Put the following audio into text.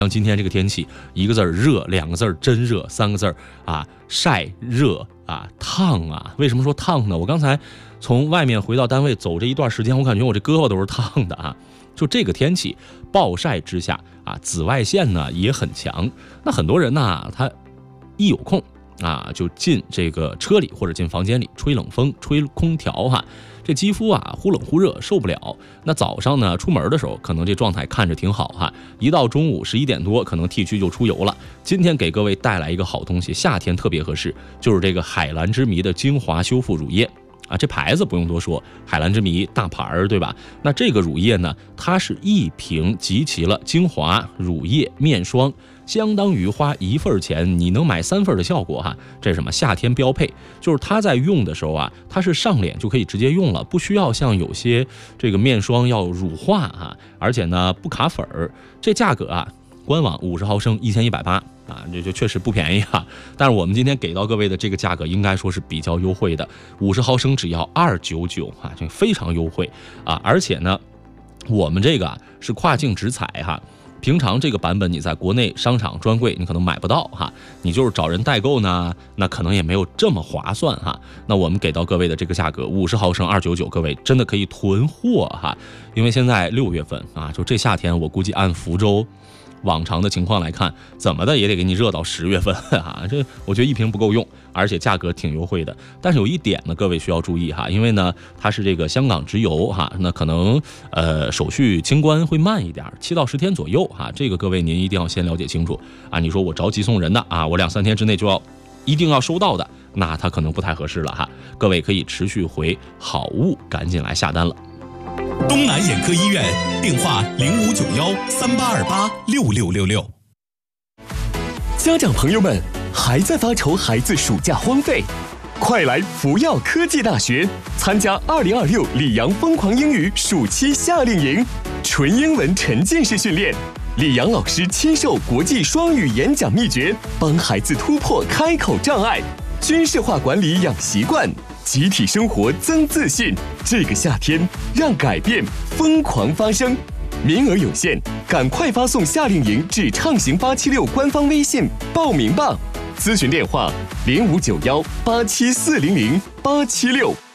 像今天这个天气，一个字热，两个字真热，三个字啊晒热啊烫啊。为什么说烫呢？我刚才从外面回到单位走这一段时间，我感觉我这胳膊都是烫的啊。就这个天气，暴晒之下啊，紫外线呢也很强。那很多人呢，他一有空啊，就进这个车里或者进房间里吹冷风、吹空调哈。这肌肤啊忽冷忽热，受不了。那早上呢出门的时候，可能这状态看着挺好哈，一到中午11点多，可能 T 区就出油了。今天给各位带来一个好东西，夏天特别合适，就是这个海蓝之谜的精华修复乳液。啊，这牌子不用多说，海蓝之谜大牌儿，对吧？那这个乳液呢，它是一瓶集齐了精华、乳液、面霜，相当于花1份钱你能买3份的效果哈。这是什么？夏天标配，就是它在用的时候啊，它是上脸就可以直接用了，不需要像有些这个面霜要乳化哈，而且呢不卡粉儿。这价格啊，官网50毫升1180。啊，这就确实不便宜啊！但是我们今天给到各位的这个价格，应该说是比较优惠的，50毫升只要299啊，这非常优惠啊！而且呢，我们这个啊是跨境直采哈，平常这个版本你在国内商场专柜你可能买不到哈，你就是找人代购呢，那可能也没有这么划算哈。那我们给到各位的这个价格，50毫升299，各位真的可以囤货哈，因为现在6月份啊，就这夏天，我估计按福州往常的情况来看，怎么的也得给你热到10月份啊！这我觉得一瓶不够用，而且价格挺优惠的。但是有一点呢，各位需要注意哈，因为呢它是这个香港直邮哈，那可能手续清关会慢一点，7到10天左右哈。这个各位您一定要先了解清楚啊！你说我着急送人的啊，我2、3天之内就要一定要收到的，那它可能不太合适了哈。各位可以持续回好物，赶紧来下单了。 东南眼科医院电话059138286666。 家长朋友们，还在发愁孩子暑假荒废？快来福耀科技大学参加2026里昂疯狂英语暑期夏令营，纯英文沉浸式训练，李阳老师亲授国际双语演讲秘诀，帮孩子突破开口障碍，军事化管理养习惯，集体生活增自信。这个夏天，让改变疯狂发生。名额有限，赶快发送夏令营至畅行876官方微信报名吧。咨询电话：059187400876。